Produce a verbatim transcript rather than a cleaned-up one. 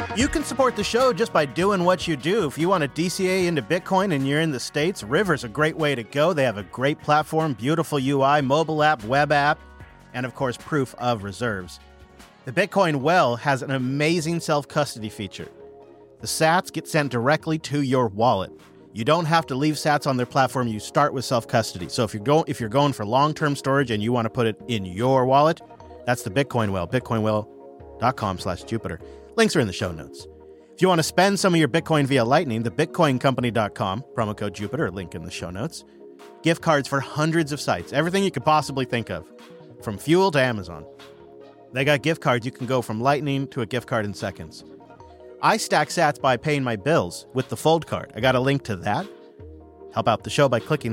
You can support the show just by doing what you do. If you want to D C A into Bitcoin and you're in the States, River's a great way to go. They have a great platform, beautiful U I, mobile app, web app, and of course, proof of reserves. The Bitcoin Well has an amazing self-custody feature. The sats get sent directly to your wallet. You don't have to leave sats on their platform. You start with self-custody. So if you're going if you're going for long-term storage and you want to put it in your wallet, that's the Bitcoin Well, bitcoinwell.com slash Jupiter. Links are in the show notes. If you want to spend some of your Bitcoin via Lightning, the bitcoin company dot com, promo code Jupiter, link in the show notes. Gift cards for hundreds of sites, everything you could possibly think of, from Fuel to Amazon. They got gift cards. You can go from Lightning to a gift card in seconds. I stack sats by paying my bills with the Fold card. I got a link to that. Help out the show by clicking